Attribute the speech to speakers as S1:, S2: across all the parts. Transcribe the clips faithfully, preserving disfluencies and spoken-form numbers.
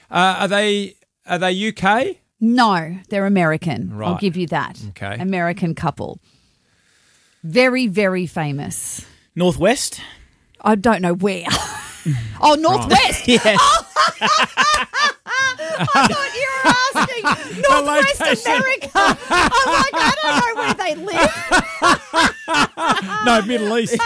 S1: Uh, are they are they U K?
S2: No, they're American.
S1: Right.
S2: I'll give you that.
S1: Okay.
S2: American couple. Very, very famous.
S3: Northwest?
S2: I don't know where. Oh, Northwest.
S3: Yes.
S2: Oh. I thought you were asking Northwest America. I'm like, I don't know where they live.
S1: No, Middle East.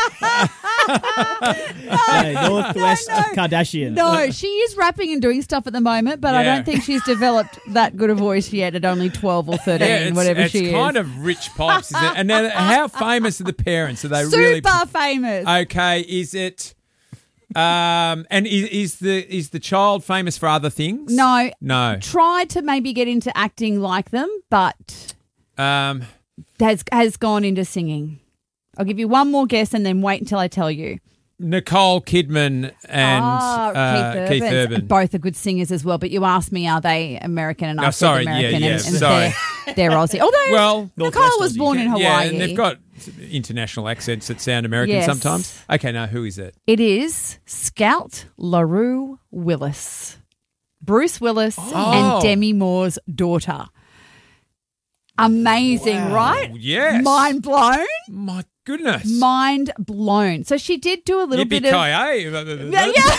S3: No, Northwest
S2: no, no.
S3: Kardashian.
S2: No, she is rapping and doing stuff at the moment, but I
S1: Yeah.
S2: don't think she's developed that good a voice yet at only twelve or thirteen,
S1: Yeah, it's,
S2: whatever
S1: it's
S2: she is.
S1: kind of rich pops, isn't it? And then how famous are the parents? Are they
S2: Super
S1: really
S2: famous.
S1: okay? Is it? Um, and is, is the is the child famous for other things?
S2: No.
S1: no.
S2: Tried to maybe get into acting like them, but
S1: Um,
S2: has has gone into singing. I'll give you one more guess and then wait until I tell you.
S1: Nicole Kidman and
S2: Ah,
S1: uh, Keith Urban.
S2: Both are good singers as well, but you asked me, are they American? And I
S1: Oh,
S2: said
S1: sorry, yeah,
S2: American.
S1: yeah,
S2: and, and
S1: sorry.
S2: They're, they're Aussie. Although
S1: Well,
S2: Nicole
S3: Northwest
S2: was
S3: Aussie.
S2: born in Hawaii.
S1: Yeah, and they've got international accents that sound American
S2: Yes.
S1: sometimes. Okay, now who is it?
S2: It is Scout LaRue Willis. Bruce Willis
S1: Oh.
S2: and Demi Moore's daughter. Amazing, right?
S1: Yes.
S2: Mind blown?
S1: My goodness.
S2: Mind blown. So she did do a little bit of...
S1: Yippee-ki-yay.
S2: Yeah, yeah.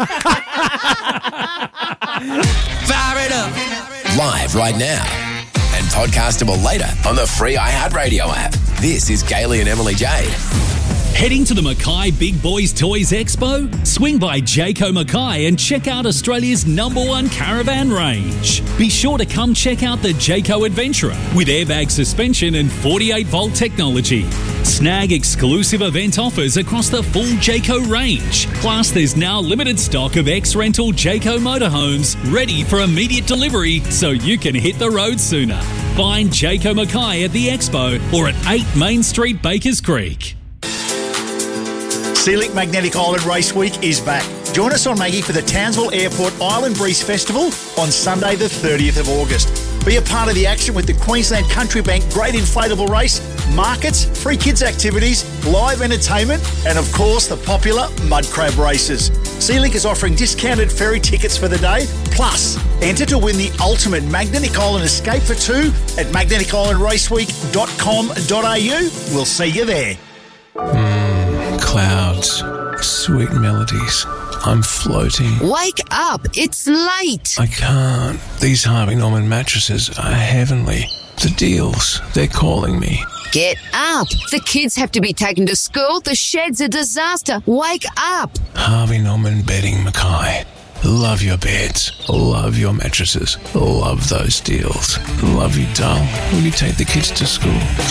S4: Fire it up. Live right now and podcastable later on the free iHeartRadio app. This is Gailey and Emily Jade.
S5: Heading to the Mackay Big Boys Toys Expo? Swing by Jayco Mackay and check out Australia's number one caravan range. Be sure to come check out the Jayco Adventurer with airbag suspension and forty-eight volt technology. Snag exclusive event offers across the full Jayco range. Plus, there's now limited stock of ex-rental Jayco motorhomes ready for immediate delivery so you can hit the road sooner. Find Jayco Mackay at the Expo or at eight Main Street, Bakers Creek.
S6: SeaLink Magnetic Island Race Week is back. Join us on Maggie for the Townsville Airport Island Breeze Festival on Sunday the thirtieth of August. Be a part of the action with the Queensland Country Bank Great Inflatable Race, markets, free kids activities, live entertainment, and of course the popular mud crab races. SeaLink is offering discounted ferry tickets for the day. Plus, enter to win the ultimate Magnetic Island escape for two at magnetic island raceweek dot com dot a u. We'll see you there.
S7: Clouds, sweet melodies. I'm floating.
S8: Wake up, it's late.
S7: I can't. These Harvey Norman mattresses are heavenly. The deals, they're calling me.
S8: Get up. The kids have to be taken to school. The shed's a disaster. Wake up.
S7: Harvey Norman Bedding Mackay. Love your beds. Love your mattresses. Love those deals. Love you, doll. Will you take the kids to school?